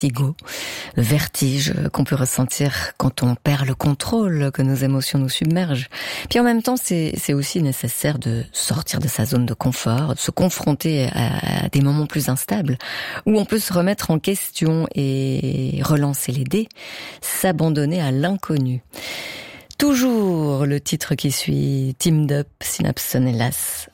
le vertige qu'on peut ressentir quand on perd le contrôle, que nos émotions nous submergent. Puis en même temps, c'est aussi nécessaire de sortir de sa zone de confort, de se confronter à des moments plus instables, où on peut se remettre en question et relancer les dés, s'abandonner à l'inconnu. Toujours le titre qui suit, Teamed Up, Synapson, hélas,